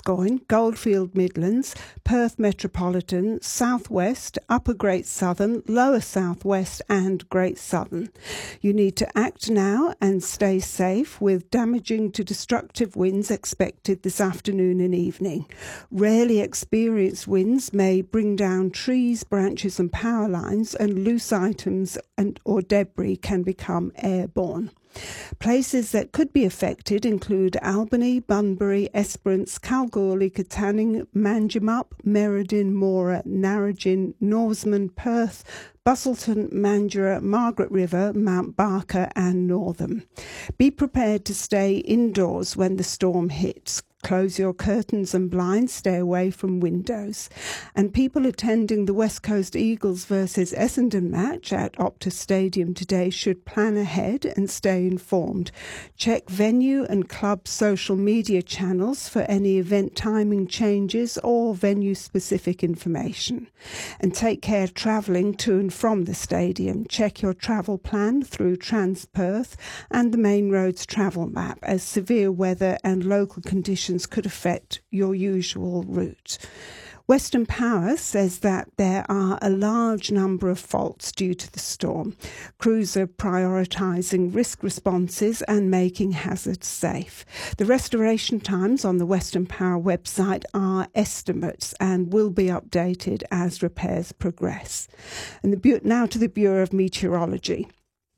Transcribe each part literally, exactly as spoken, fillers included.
Gascoyne, Goldfield Midlands, Perth Metropolitan, South West, Upper Great Southern, Lower South West and Great Southern. You need to act now and stay safe with damaging to destructive winds expected this afternoon and evening. Rarely experienced winds may bring down trees, branches and power lines, and loose items and or debris can become airborne. Places that could be affected include Albany, Bunbury, Esperance, Kalgoorlie, Katanning, Manjimup, Merredin, Mora, Narrogin, Norseman, Perth, Busselton, Mandurah, Margaret River, Mount Barker and Northam. Be prepared to stay indoors when the storm hits. Close your curtains and blinds, stay away from windows. And people attending the West Coast Eagles versus Essendon match at Optus Stadium today should plan ahead and stay informed. Check venue and club social media channels for any event timing changes or venue-specific information. And take care travelling to and from the stadium. Check your travel plan through Transperth and the Main Roads travel map, as severe weather and local conditions could affect your usual route. Western Power says that there are a large number of faults due to the storm. Crews are prioritising risk responses and making hazards safe. The restoration times on the Western Power website are estimates and will be updated as repairs progress. And the, now to the Bureau of Meteorology.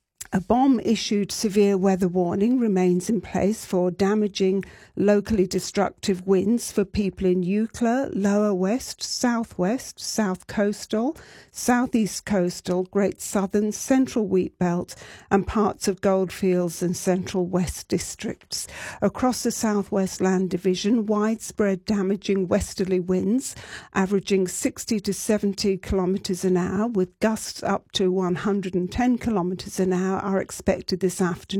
A BOM-issued severe weather warning remains in place for damaging, locally destructive winds for people in Eucla, Lower West, South West, South Coastal, South East Coastal, Great Southern, Central Wheatbelt and parts of Goldfields and Central West districts. Across the South West Land Division, widespread damaging westerly winds averaging sixty to seventy kilometres an hour with gusts up to one hundred ten kilometres an hour are expected this afternoon.